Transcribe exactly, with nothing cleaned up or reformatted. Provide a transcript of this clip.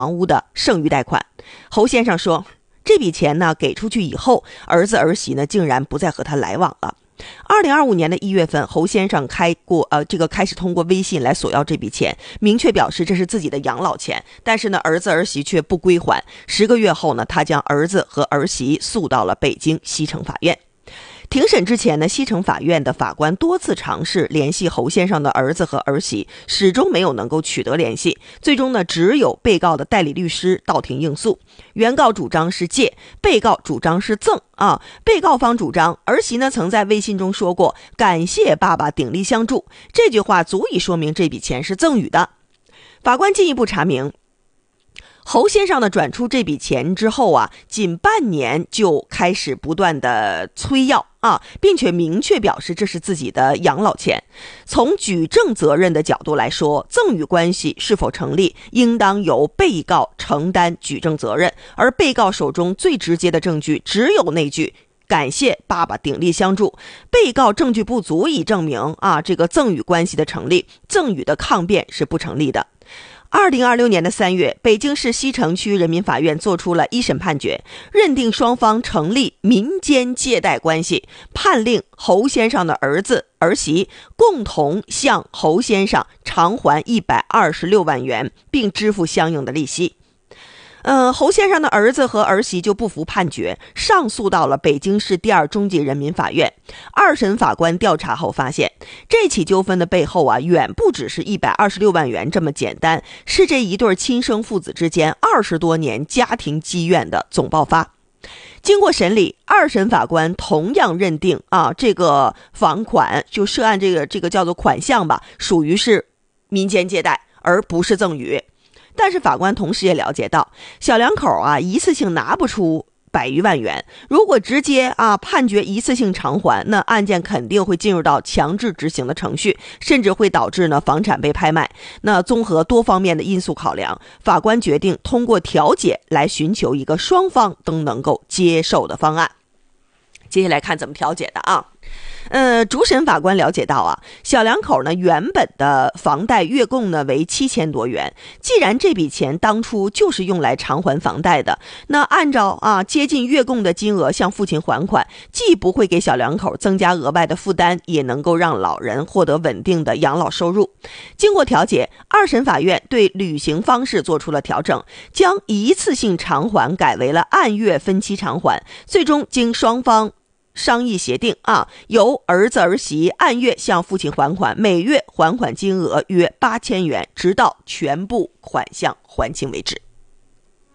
房屋的剩余贷款。侯先生说，这笔钱呢给出去以后，儿子儿媳呢竟然不再和他来往了。二零二五年的一月份，侯先生开过呃这个开始通过微信来索要这笔钱，明确表示这是自己的养老钱，但是呢儿子儿媳却不归还。十个月后呢，他将儿子和儿媳诉到了北京西城法院。庭审之前呢，西城法院的法官多次尝试联系侯先生的儿子和儿媳，始终没有能够取得联系。最终呢，只有被告的代理律师到庭应诉。原告主张是借，被告主张是赠啊。被告方主张，儿媳呢曾在微信中说过“感谢爸爸鼎力相助”，这句话足以说明这笔钱是赠与的。法官进一步查明，侯先生呢转出这笔钱之后啊，仅半年就开始不断的催要啊，并且明确表示这是自己的养老钱。从举证责任的角度来说，赠与关系是否成立，应当由被告承担举证责任，而被告手中最直接的证据只有那句感谢爸爸鼎力相助，被告证据不足以证明啊这个赠与关系的成立，赠与的抗辩是不成立的。二零二六年的三月，北京市西城区人民法院作出了一审判决，认定双方成立民间借贷关系，判令侯先生的儿子儿媳共同向侯先生偿还一百二十六万元，并支付相应的利息。呃，侯先生的儿子和儿媳就不服判决，上诉到了北京市第二中级人民法院。二审法官调查后发现，这起纠纷的背后啊，远不只是一百二十六万元这么简单，是这一对亲生父子之间二十多年家庭积怨的总爆发。经过审理，二审法官同样认定啊，这个房款就涉案这个这个叫做款项吧，属于是民间借贷，而不是赠与。但是法官同时也了解到，小两口啊一次性拿不出百余万元，如果直接啊判决一次性偿还，那案件肯定会进入到强制执行的程序，甚至会导致呢房产被拍卖。那综合多方面的因素考量，法官决定通过调解来寻求一个双方都能够接受的方案。接下来看怎么调解的啊。呃，主审法官了解到啊，小两口呢原本的房贷月供呢为七千多元，既然这笔钱当初就是用来偿还房贷的，那按照啊接近月供的金额向父亲还款，既不会给小两口增加额外的负担，也能够让老人获得稳定的养老收入。经过调解，二审法院对履行方式做出了调整，将一次性偿还改为了按月分期偿还，最终经双方商议协定啊，由儿子儿媳按月向父亲还款，每月还款金额约八千元，直到全部款项还清为止。